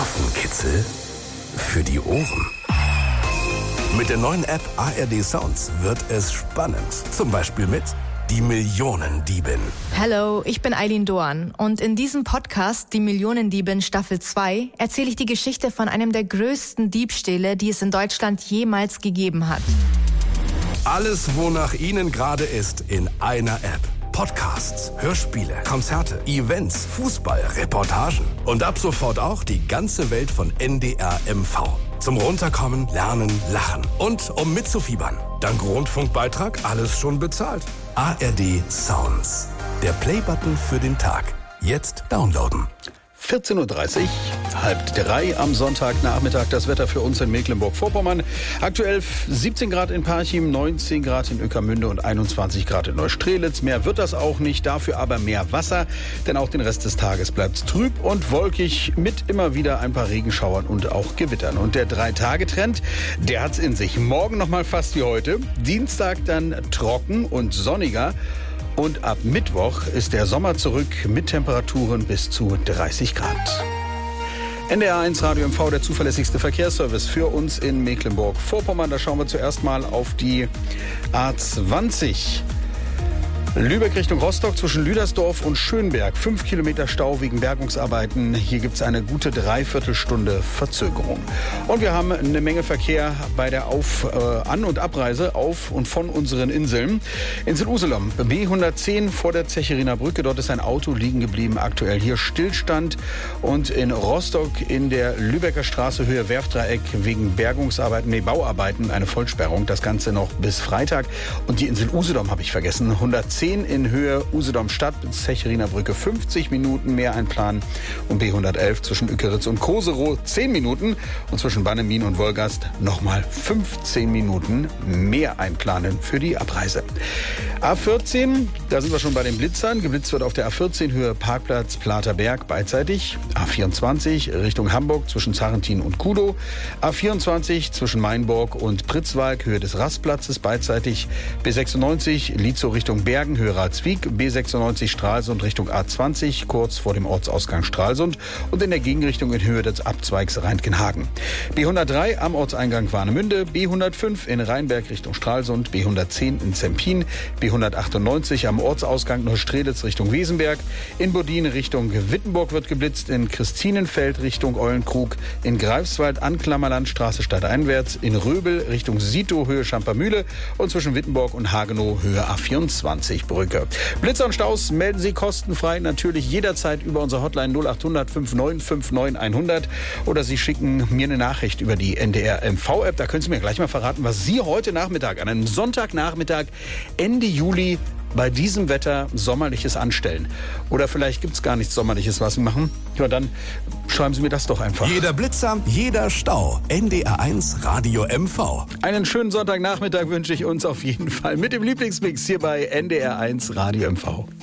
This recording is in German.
Nervenkitzel für die Ohren. Mit der neuen App ARD Sounds wird es spannend. Zum Beispiel mit Die Millionendiebin. Hallo, ich bin Eileen Doan und in diesem Podcast Die Millionendiebin Staffel 2 erzähle ich die Geschichte von einem der größten Diebstähle, die es in Deutschland jemals gegeben hat. Alles, wonach Ihnen gerade ist, in einer App. Podcasts, Hörspiele, Konzerte, Events, Fußball, Reportagen und ab sofort auch die ganze Welt von NDR MV. Zum Runterkommen, Lernen, Lachen und um mitzufiebern. Dank Rundfunkbeitrag alles schon bezahlt. ARD Sounds. Der Playbutton für den Tag. Jetzt downloaden. 14.30 Uhr, 2:30 am Sonntagnachmittag. Das Wetter für uns in Mecklenburg-Vorpommern. Aktuell 17 Grad in Parchim, 19 Grad in Ueckermünde und 21 Grad in Neustrelitz. Mehr wird das auch nicht, dafür aber mehr Wasser. Denn auch den Rest des Tages bleibt es trüb und wolkig mit immer wieder ein paar Regenschauern und auch Gewittern. Und der 3-Tage-Trend, der hat's in sich. Morgen nochmal fast wie heute. Dienstag dann trocken und sonniger. Und ab Mittwoch ist der Sommer zurück mit Temperaturen bis zu 30 Grad. NDR 1 Radio MV, der zuverlässigste Verkehrsservice für uns in Mecklenburg-Vorpommern. Da schauen wir zuerst mal auf die A20. Lübeck Richtung Rostock zwischen Lüdersdorf und Schönberg. 5 Kilometer Stau wegen Bergungsarbeiten. Hier gibt es eine gute Dreiviertelstunde Verzögerung. Und wir haben eine Menge Verkehr bei der An- und Abreise auf und von unseren Inseln. Insel Usedom, B110 vor der Zecheriner Brücke. Dort ist ein Auto liegen geblieben. Aktuell hier Stillstand. Und in Rostock in der Lübecker Straße Höhe Werftdreieck wegen Bauarbeiten eine Vollsperrung. Das Ganze noch bis Freitag. Und die Insel Usedom habe ich vergessen. 110 in Höhe Usedom Stadt bis Zecheriner Brücke 50 Minuten mehr einplanen und B111 zwischen Ückeritz und Koserow 10 Minuten und zwischen Bannemin und Wolgast nochmal 15 Minuten mehr einplanen für die Abreise. A14, da sind wir schon bei den Blitzern. Geblitzt wird auf der A14 Höhe Parkplatz Platerberg beidseitig. A24 Richtung Hamburg zwischen Zarrentin und Kudow. A24 zwischen Mainburg und Pritzwalk Höhe des Rastplatzes beidseitig. B96 Lietzow Richtung Bergen Höhe Ratswiek. B96 Stralsund Richtung A20 kurz vor dem Ortsausgang Stralsund und in der Gegenrichtung in Höhe des Abzweigs Reintgenhagen. B103 am Ortseingang Warnemünde. B105 in Rheinberg Richtung Stralsund. B110 in Zempin. B198 am Ortsausgang Neustrelitz Richtung Wesenberg. In Bodin Richtung Wittenburg wird geblitzt. In Christinenfeld Richtung Eulenkrug. In Greifswald Anklammerlandstraße stadteinwärts. In Röbel Richtung Sito Höhe Schampermühle. Und zwischen Wittenburg und Hagenow Höhe A24 Brücke. Blitzer und Staus melden Sie kostenfrei natürlich jederzeit über unsere Hotline 0800 5959 100 oder Sie schicken mir eine Nachricht über die NDR MV-App. Da können Sie mir gleich mal verraten, was Sie heute Nachmittag, an einem Sonntagnachmittag, Ende Juli, bei diesem Wetter Sommerliches anstellen. Oder vielleicht gibt es gar nichts Sommerliches, was Sie machen. Ja, dann schreiben Sie mir das doch einfach. Jeder Blitzer, jeder Stau. NDR 1 Radio MV. Einen schönen Sonntagnachmittag wünsche ich uns auf jeden Fall mit dem Lieblingsmix hier bei NDR 1 Radio MV.